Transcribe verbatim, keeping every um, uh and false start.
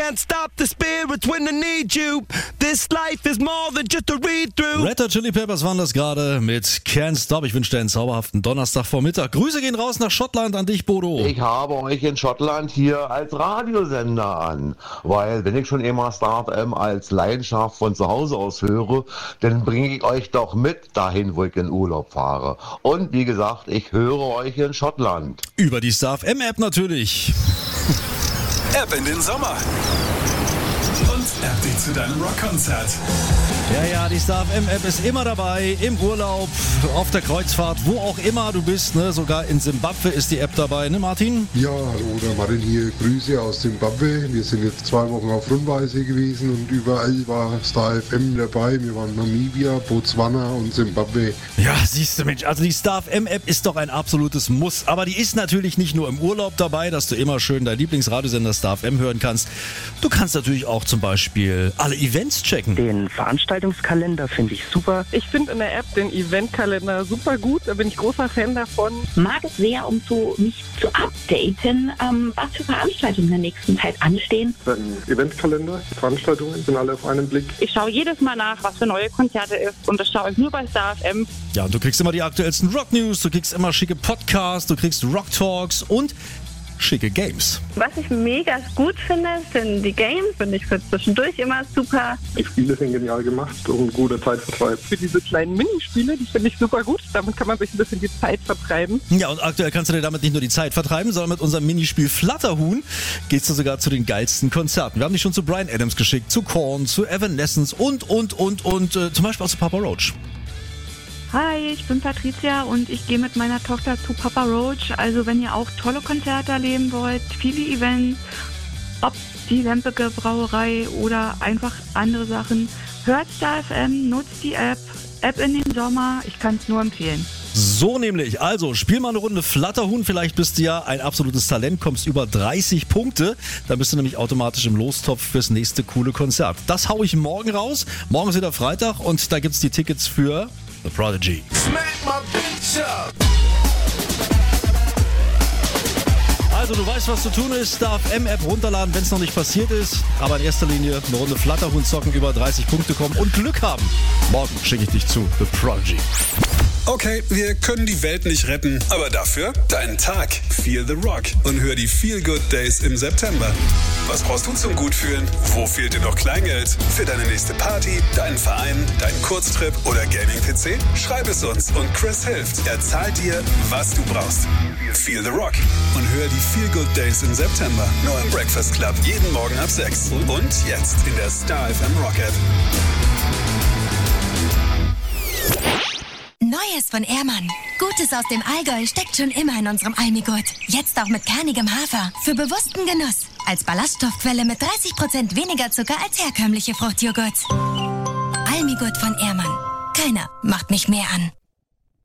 can't stop the spirits when I need you. This life is more than just a read-through. Red Hot Chili Peppers waren das gerade mit Can't Stop. Ich wünsche dir einen zauberhaften Donnerstagvormittag. Grüße gehen raus nach Schottland an dich, Bodo. Ich habe euch in Schottland hier als Radiosender an, weil wenn ich schon immer Star F M als Leidenschaft von zu Hause aus höre, dann bringe ich euch doch mit dahin, wo ich in Urlaub fahre. Und wie gesagt, ich höre euch in Schottland. Über die Star F M App natürlich. App in den Sommer. Und App dich zu deinem Rockkonzert. Ja, ja, die Star F M App ist immer dabei, im Urlaub, auf der Kreuzfahrt, wo auch immer du bist, ne? Sogar in Simbabwe ist die App dabei, ne Martin? Ja, hallo, der Martin hier, Grüße aus Simbabwe. Wir sind jetzt zwei Wochen auf Rundreise gewesen und überall war Star F M dabei. Wir waren Namibia, Botswana und Simbabwe. Ja, siehst du, Mensch, also die Star F M App ist doch ein absolutes Muss. Aber die ist natürlich nicht nur im Urlaub dabei, dass du immer schön dein Lieblingsradiosender Star F M hören kannst. Du kannst natürlich auch zum Beispiel alle Events checken. Den Veranstaltungskalender finde ich super. Ich finde in der App den Eventkalender super gut, da bin ich großer Fan davon. Mag es sehr, um so mich zu updaten, ähm, was für Veranstaltungen in der nächsten Zeit anstehen. Ein Eventkalender, die Veranstaltungen sind alle auf einen Blick. Ich schaue jedes Mal nach, was für neue Konzerte ist und das schaue ich nur bei Star F M. Ja, und du kriegst immer die aktuellsten Rock-News, du kriegst immer schicke Podcasts, du kriegst Rock-Talks und schicke Games. Was ich mega gut finde, sind die Games. Finde ich für zwischendurch immer super. Die Spiele sind genial gemacht und ein guter Zeitvertreib. Für diese kleinen Minispiele, die finde ich super gut. Damit kann man sich ein bisschen die Zeit vertreiben. Ja, und aktuell kannst du dir damit nicht nur die Zeit vertreiben, sondern mit unserem Minispiel Flatterhuhn gehst du sogar zu den geilsten Konzerten. Wir haben dich schon zu Bryan Adams geschickt, zu Korn, zu Evanescence und, und, und, und äh, zum Beispiel auch zu Papa Roach. Hi, ich bin Patricia und ich gehe mit meiner Tochter zu Papa Roach. Also wenn ihr auch tolle Konzerte erleben wollt, viele Events, ob die Lempeke Brauerei oder einfach andere Sachen, hört Star F M, nutzt die App, App in den Sommer, ich kann es nur empfehlen. So nämlich, also spiel mal eine Runde Flatterhuhn, vielleicht bist du ja ein absolutes Talent, kommst über dreißig Punkte, dann bist du nämlich automatisch im Lostopf fürs nächste coole Konzert. Das hau ich morgen raus, morgen ist wieder Freitag und da gibt's die Tickets für The Prodigy. Also du weißt, was zu tun ist, Star F M App runterladen, wenn es noch nicht passiert ist, aber in erster Linie eine Runde Flatterhuhn zocken, über dreißig Punkte kommen und Glück haben. Morgen schicke ich dich zu The Prodigy. Okay, wir können die Welt nicht retten, aber dafür deinen Tag. Feel the Rock und hör die Feel Good Days im September. Was brauchst du zum Gutfühlen? Wo fehlt dir noch Kleingeld? Für deine nächste Party, deinen Verein, deinen Kurztrip oder Gaming-P C? Schreib es uns und Chris hilft. Er zahlt dir, was du brauchst. Feel the Rock und hör die Feel Good Days im September. Nur im Breakfast Club, jeden Morgen ab sechs. Und jetzt in der Star F M Rock App. Neues von Ehrmann. Gutes aus dem Allgäu steckt schon immer in unserem Almigurt. Jetzt auch mit kernigem Hafer. Für bewussten Genuss. Als Ballaststoffquelle mit dreißig Prozent weniger Zucker als herkömmliche Fruchtjoghurt. Almigurt von Ehrmann. Keiner macht mich mehr an.